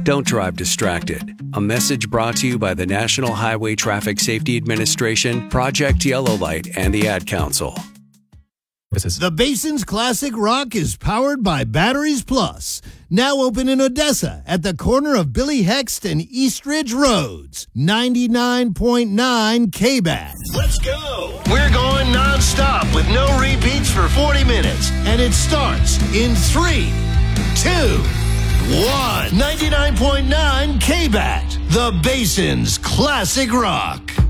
Don't drive distracted. A message brought to you by the National Highway Traffic Safety Administration, Project Yellow Light, and the Ad Council. The Basin's Classic Rock is powered by Batteries Plus. Now open in Odessa at the corner of Billy Hext and East Ridge Roads. 99.9 KBAT. Let's go! We're going non-stop with no repeats for 40 minutes. And it starts in 3, 2, 1. 99.9 KBAT. The Basin's Classic Rock.